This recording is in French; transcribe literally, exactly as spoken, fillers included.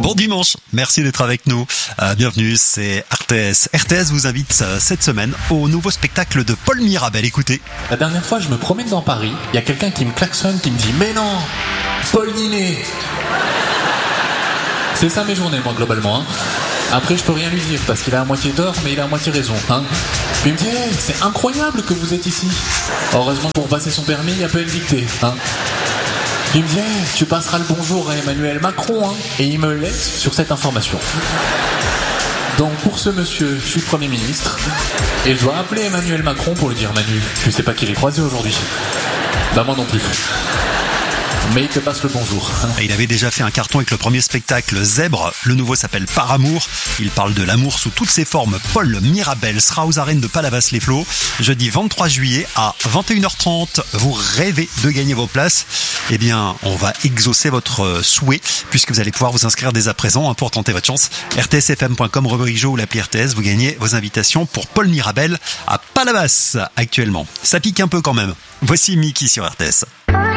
Bon dimanche, merci d'être avec nous. Euh, bienvenue, c'est R T S. R T S vous invite euh, cette semaine au nouveau spectacle de Paul Mirabel. Écoutez. La dernière fois, je me promène dans Paris, il y a quelqu'un qui me klaxonne, qui me dit « Mais non, Paul Ninet !» C'est ça mes journées, moi, globalement. Hein. Après, je peux rien lui dire, parce qu'il a à moitié tort, mais il a à moitié raison. Hein. Puis il me dit hey, « C'est incroyable que vous êtes ici !» Heureusement, pour passer son permis, il n'y a pas une dictée. Hein. Il me dit hey, « Tu passeras le bonjour à Emmanuel Macron. Hein. » Et il me laisse sur cette information. Donc pour ce monsieur, je suis Premier ministre, et je dois appeler Emmanuel Macron pour lui dire « Manu, tu sais pas qui l'ai croisé aujourd'hui ?» Bah moi non plus. Mais il te passe le bonjour. Il avait déjà fait un carton avec le premier spectacle Zèbre. Le nouveau s'appelle Par Amour. Il parle de l'amour sous toutes ses formes. Paul Mirabel sera aux arènes de Palavas-les-Flots jeudi vingt-trois juillet à vingt et une heures trente. Vous rêvez de gagner vos places? Eh bien, on va exaucer votre souhait puisque vous allez pouvoir vous inscrire dès à présent pour tenter votre chance. R T S F M point com, rubrique jeu ou l'appli R T S. Vous gagnez vos invitations pour Paul Mirabel à Palavas actuellement. Ça pique un peu quand même. Voici Mickey sur R T S.